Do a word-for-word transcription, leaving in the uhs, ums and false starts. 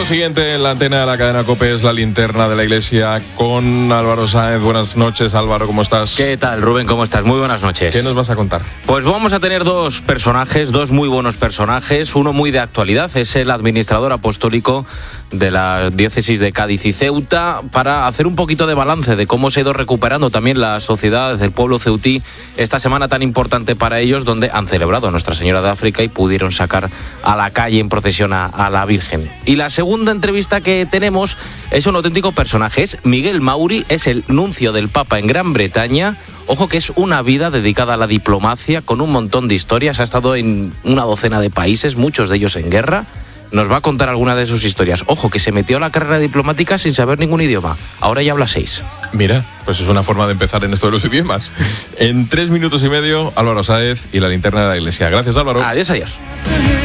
Lo siguiente en la antena de la cadena COPE es la linterna de la iglesia con Álvaro Sáenz. Buenas noches, Álvaro, ¿cómo estás? ¿Qué tal, Rubén? ¿Cómo estás? Muy buenas noches. ¿Qué nos vas a contar? Pues vamos a tener dos personajes, dos muy buenos personajes. Uno muy de actualidad, es el administrador apostólico de la diócesis de Cádiz y Ceuta, para hacer un poquito de balance de cómo se ha ido recuperando también la sociedad del pueblo ceutí esta semana tan importante para ellos, donde han celebrado a Nuestra Señora de África y pudieron sacar a la calle en procesión a, a la Virgen. Y la segunda entrevista que tenemos es un auténtico personaje, es Miguel Mauri, es el nuncio del Papa en Gran Bretaña. Ojo que es una vida dedicada a la diplomacia, con un montón de historias, ha estado en una docena de países, muchos de ellos en guerra. Nos va a contar alguna de sus historias. Ojo, que se metió a la carrera diplomática sin saber ningún idioma. Ahora ya habla seis. Mira, pues es una forma de empezar en esto de los idiomas. En tres minutos y medio, Álvaro Sáenz y la linterna de la iglesia. Gracias, Álvaro. Adiós, adiós.